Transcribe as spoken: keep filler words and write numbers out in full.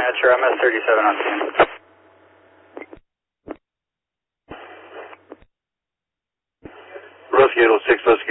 Metro, M S thirty-seven on scene. Rusky eight oh six, let's